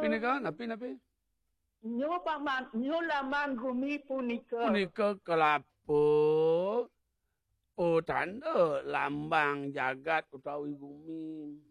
Napi nika, napi. Nyo laman gumi punika. Punika kelapa tanda lambang jagat utawi bumi.